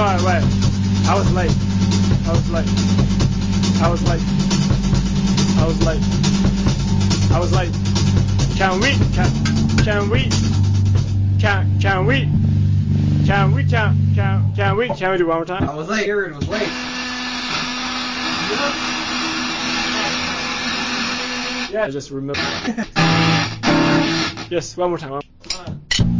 Sorry, wait. I was late. I was late. I was late. I was late. I was late. Can we do one more time? I was late. Jared was late. Yeah, just remember. Yes, one more time.